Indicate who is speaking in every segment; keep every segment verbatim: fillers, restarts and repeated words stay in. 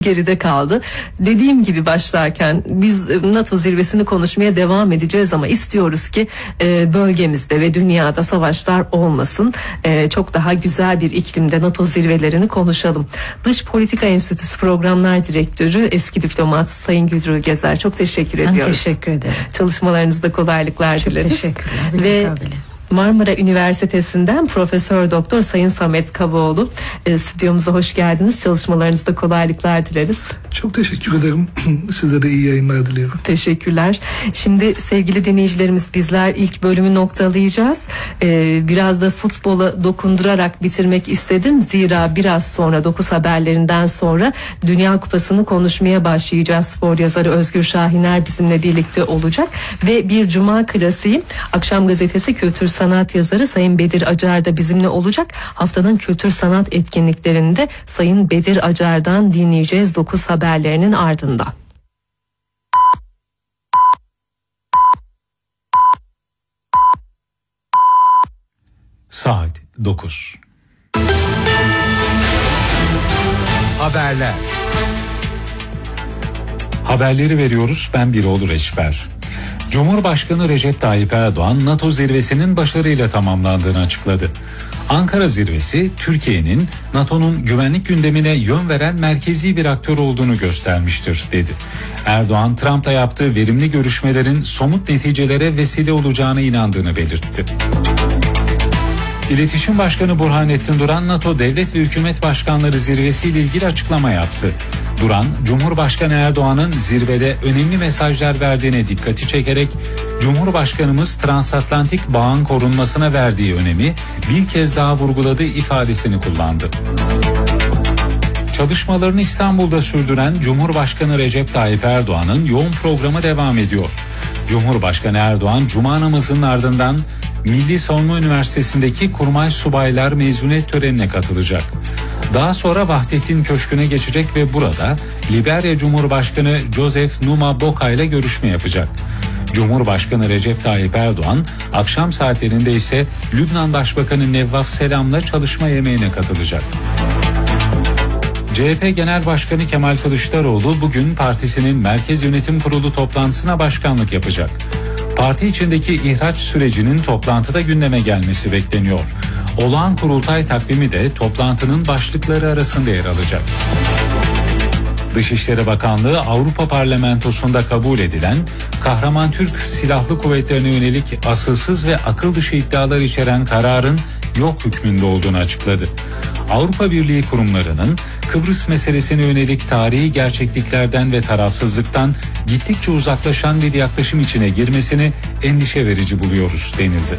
Speaker 1: geride kaldı. Dediğim gibi başlarken biz NATO zirvesini konuşmaya devam edeceğiz ama istiyoruz ki e, bölgemizde ve dünyada savaşlar olmasın. E, çok daha güzel bir iklimde NATO zirvelerini konuşalım. Dış Politika Enstitüsü Programlar Direktörü, eski diplomat Sayın Güdrü Gezer, çok teşekkür
Speaker 2: ben
Speaker 1: ediyoruz.
Speaker 2: Teşekkür ederim.
Speaker 1: Çalışmalarınızda kolaylıklar
Speaker 2: çok
Speaker 1: dileriz.
Speaker 2: Teşekkürler.
Speaker 1: Ve Marmara Üniversitesi'nden Profesör Doktor Sayın Samet Kavaoğlu, e, stüdyomuza hoş geldiniz. Çalışmalarınızda kolaylıklar dileriz.
Speaker 3: Çok teşekkür ederim. Size de iyi yayınlar diliyorum.
Speaker 1: Teşekkürler. Şimdi sevgili dinleyicilerimiz, bizler ilk bölümü noktalayacağız. Ee, biraz da futbola dokundurarak bitirmek istedim. Zira biraz sonra dokuz haberlerinden sonra Dünya Kupası'nı konuşmaya başlayacağız. Spor yazarı Özgür Şahiner bizimle birlikte olacak. Ve bir Cuma klasiği, Akşam Gazetesi Kültür Sanat yazarı Sayın Bedir Acar da bizimle olacak. Haftanın kültür sanat etkinliklerinde Sayın Bedir Acar'dan dinleyeceğiz dokuz haberlerinin ardından.
Speaker 4: Saat dokuz. Haberler. Haberleri veriyoruz. Ben Biroğlu Reçber. Cumhurbaşkanı Recep Tayyip Erdoğan, NATO zirvesinin başarıyla tamamlandığını açıkladı. Ankara zirvesi, Türkiye'nin NATO'nun güvenlik gündemine yön veren merkezi bir aktör olduğunu göstermiştir, dedi. Erdoğan, Trump'la yaptığı verimli görüşmelerin somut neticelere vesile olacağına inandığını belirtti. İletişim Başkanı Burhanettin Duran, NATO Devlet ve Hükümet Başkanları Zirvesi ile ilgili açıklama yaptı. Duran, Cumhurbaşkanı Erdoğan'ın zirvede önemli mesajlar verdiğine dikkati çekerek, Cumhurbaşkanımız transatlantik bağın korunmasına verdiği önemi bir kez daha vurguladığı ifadesini kullandı. Çalışmalarını İstanbul'da sürdüren Cumhurbaşkanı Recep Tayyip Erdoğan'ın yoğun programı devam ediyor. Cumhurbaşkanı Erdoğan, Cuma namazının ardından Milli Savunma Üniversitesi'ndeki Kurmay Subaylar mezuniyet törenine katılacak. Daha sonra Vahdettin Köşkü'ne geçecek ve burada Liberya Cumhurbaşkanı Joseph Numa Boka ile görüşme yapacak. Cumhurbaşkanı Recep Tayyip Erdoğan, akşam saatlerinde ise Lübnan Başbakanı Nevvaf Selam'la çalışma yemeğine katılacak. C H P Genel Başkanı Kemal Kılıçdaroğlu bugün partisinin Merkez Yönetim Kurulu toplantısına başkanlık yapacak. Parti içindeki ihraç sürecinin toplantıda gündeme gelmesi bekleniyor. Olağan kurultay takvimi de toplantının başlıkları arasında yer alacak. Dışişleri Bakanlığı, Avrupa Parlamentosu'nda kabul edilen Kahraman Türk Silahlı Kuvvetlerine yönelik asılsız ve akıl dışı iddialar içeren kararın yok hükmünde olduğunu açıkladı. Avrupa Birliği kurumlarının Kıbrıs meselesine yönelik tarihi gerçekliklerden ve tarafsızlıktan gittikçe uzaklaşan bir yaklaşım içine girmesini endişe verici buluyoruz, denildi.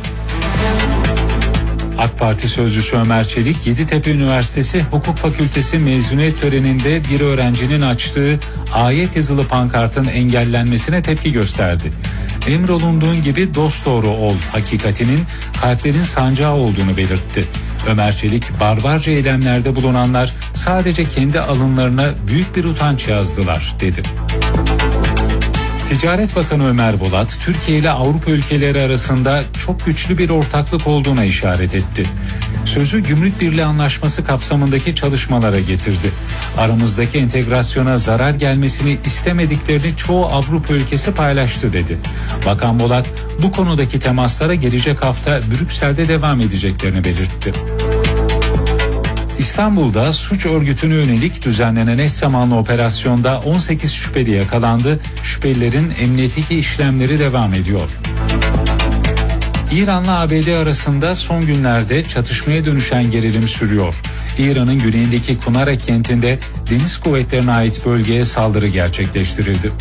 Speaker 4: AK Parti sözcüsü Ömer Çelik, Yeditepe Üniversitesi Hukuk Fakültesi mezuniyet töreninde bir öğrencinin açtığı ayet yazılı pankartın engellenmesine tepki gösterdi. Emrolunduğun gibi dosdoğru ol hakikatinin kalplerin sancağı olduğunu belirtti. Ömer Çelik, barbarca eylemlerde bulunanlar sadece kendi alınlarına büyük bir utanç yazdılar, dedi. Ticaret Bakanı Ömer Bolat, Türkiye ile Avrupa ülkeleri arasında çok güçlü bir ortaklık olduğuna işaret etti. Sözü Gümrük Birliği Anlaşması kapsamındaki çalışmalara getirdi. Aramızdaki entegrasyona zarar gelmesini istemediklerini çoğu Avrupa ülkesi paylaştı, dedi. Bakan Bolat, bu konudaki temaslara gelecek hafta Brüksel'de devam edeceklerini belirtti. İstanbul'da suç örgütüne yönelik düzenlenen eş zamanlı operasyonda on sekiz şüpheli yakalandı. Şüphelilerin emniyetteki işlemleri devam ediyor. İran'la A B D arasında son günlerde çatışmaya dönüşen gerilim sürüyor. İran'ın güneyindeki Kunara kentinde deniz kuvvetlerine ait bölgeye saldırı gerçekleştirildi.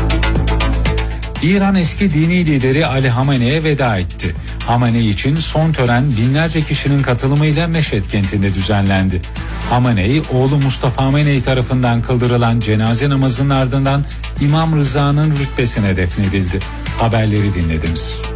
Speaker 4: İran eski dini lideri Ali Hamene'ye veda etti. Hamenei için son tören binlerce kişinin katılımıyla Meşhed kentinde düzenlendi. Hamenei, oğlu Mustafa Hamenei tarafından kıldırılan cenaze namazının ardından İmam Rıza'nın rütbesine defnedildi. Haberleri dinlediniz.